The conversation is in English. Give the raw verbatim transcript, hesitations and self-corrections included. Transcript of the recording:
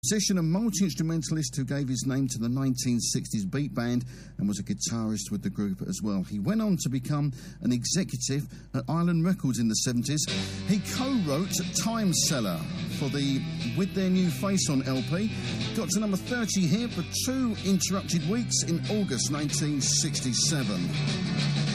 Musician and multi-instrumentalist who gave his name to the nineteen sixties beat band and was a guitarist with the group as well. He went on to become an executive at Island Records in the seventies. He co-wrote Time Seller for the With Their New Face on L P. Got to number thirty here for two interrupted weeks in August nineteen sixty-seven.